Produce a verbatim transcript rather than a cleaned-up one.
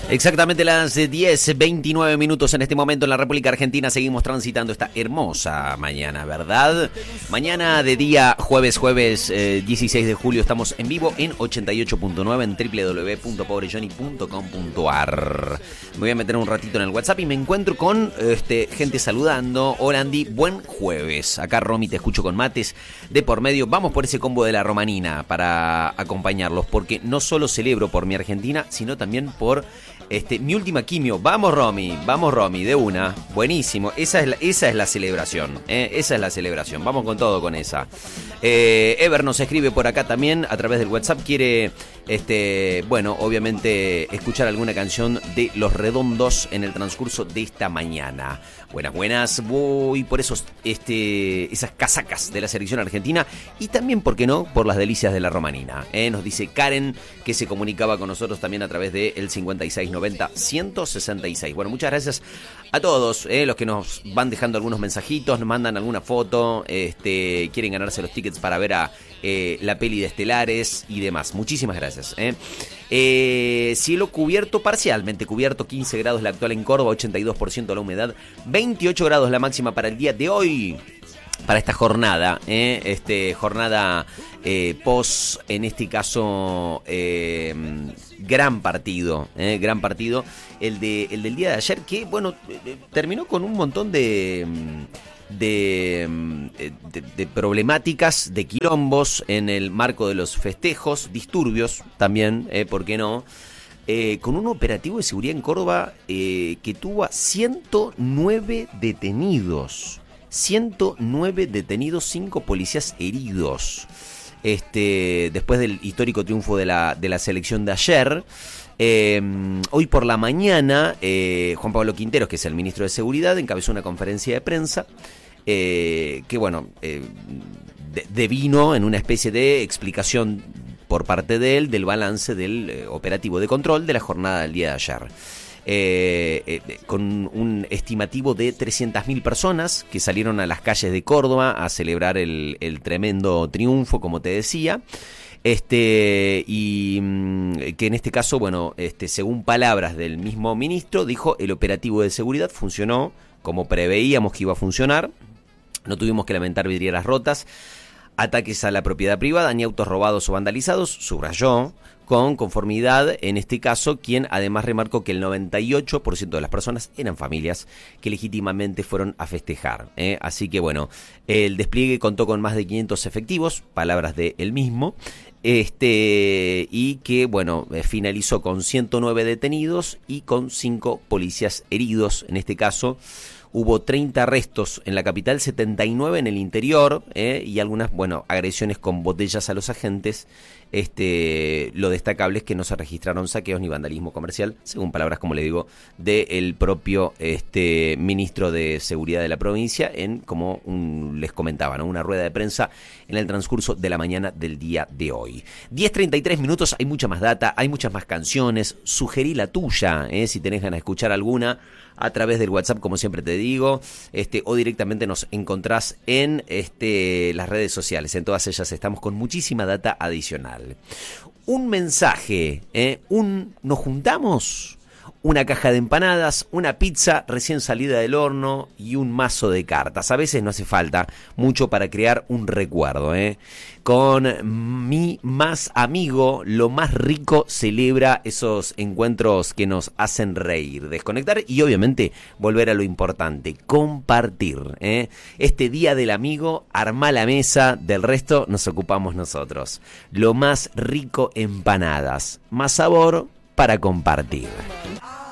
Exactamente las diez veintinueve minutos en este momento en la República Argentina. Seguimos transitando esta hermosa mañana, ¿verdad? Mañana de día jueves, jueves eh, dieciséis de julio. Estamos en vivo en ochenta y ocho punto nueve en doble u doble u doble u punto pobre johnny punto com punto a r. Me voy a meter un ratito en el WhatsApp y me encuentro con este, gente saludando. Hola Andy, buen jueves. Acá Romy, te escucho con mates de por medio. Vamos por ese combo de la romanina para acompañarlos, porque no solo celebro por mi Argentina, sino también por... Este, mi última quimio. Vamos Romy, vamos Romy, de una. Buenísimo, esa es la, esa es la celebración, ¿eh? Esa es la celebración, vamos con todo con esa. eh, Ever nos escribe por acá también a través del WhatsApp. Quiere, este, bueno, obviamente escuchar alguna canción de Los Redondos en el transcurso de esta mañana. Buenas, buenas, voy por esos, este, esas casacas de la selección argentina y también, ¿por qué no?, por las delicias de la romanina, ¿eh? Nos dice Karen, que se comunicaba con nosotros también a través de el cincuenta y seis noventa ciento sesenta y seis. Bueno, muchas gracias a todos, ¿eh? Los que nos van dejando algunos mensajitos, nos mandan alguna foto, este, quieren ganarse los tickets para ver a eh, la peli de Estelares y demás. Muchísimas gracias, ¿eh? Eh, cielo cubierto, parcialmente cubierto, quince grados la actual en Córdoba, ochenta y dos por ciento la humedad, veintiocho grados la máxima para el día de hoy, para esta jornada, ¿eh? Este, jornada eh, post, en este caso, eh, gran partido, ¿eh? Gran partido, el, de, el del día de ayer, que, bueno, eh, terminó con un montón de... De, de, de problemáticas, de quilombos en el marco de los festejos, disturbios también, eh, ¿por qué no? Eh, con un operativo de seguridad en Córdoba eh, que tuvo a ciento nueve detenidos, ciento nueve detenidos, cinco policías heridos. Este, después del histórico triunfo de la, de la selección de ayer. Eh, hoy por la mañana, eh, Juan Pablo Quinteros, que es el ministro de Seguridad, encabezó una conferencia de prensa eh, que, bueno, eh, de, devino en una especie de explicación por parte de él del balance del eh, operativo de control de la jornada del día de ayer. Eh, eh, con un estimativo de trescientas mil personas que salieron a las calles de Córdoba a celebrar el, el tremendo triunfo, como te decía. Este, y que en este caso, bueno, este, según palabras del mismo ministro, dijo: el operativo de seguridad funcionó como preveíamos que iba a funcionar, no tuvimos que lamentar vidrieras rotas, ataques a la propiedad privada, ni autos robados o vandalizados, subrayó, con conformidad en este caso, quien además remarcó que el noventa y ocho por ciento de las personas eran familias que legítimamente fueron a festejar, ¿eh? Así que bueno, el despliegue contó con más de quinientos efectivos, palabras de él mismo, este, y que bueno, finalizó con ciento nueve detenidos y con cinco policías heridos. En este caso hubo treinta arrestos en la capital, setenta y nueve en el interior, ¿eh? Y algunas, bueno, agresiones con botellas a los agentes. Este, lo destacable es que no se registraron saqueos ni vandalismo comercial, según palabras, como le digo, del propio este, ministro de Seguridad de la provincia, en, como un, les comentaba, ¿no?, una rueda de prensa en el transcurso de la mañana del día de hoy. diez treinta y tres minutos, hay mucha más data, hay muchas más canciones. Sugerí la tuya, ¿eh? Si tenés ganas de escuchar alguna, a través del WhatsApp, como siempre te digo, este, o directamente nos encontrás en este, las redes sociales. En todas ellas estamos con muchísima data adicional. Un mensaje, ¿eh? un nos juntamos, una caja de empanadas, una pizza recién salida del horno y un mazo de cartas. A veces no hace falta mucho para crear un recuerdo, ¿eh? Con mi más amigo, lo más rico, celebra esos encuentros que nos hacen reír, desconectar y obviamente volver a lo importante, compartir, ¿eh? Este día del amigo, armá la mesa, del resto nos ocupamos nosotros. Lo más rico, empanadas, más sabor para compartir.